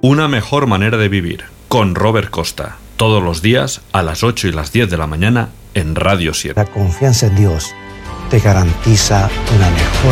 Una mejor manera de vivir, con Robert Costa. Todos los días a las 8 y las 10 de la mañana en Radio 7. La confianza en Dios te garantiza una mejor